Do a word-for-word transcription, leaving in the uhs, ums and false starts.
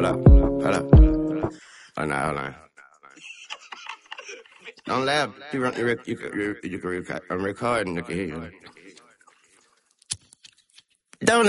Hold up, hold up. Oh, no, hold on. Don't laugh. You, rec- you, rec- you, can- you, you can record. I'm recording. You can hear you. Don't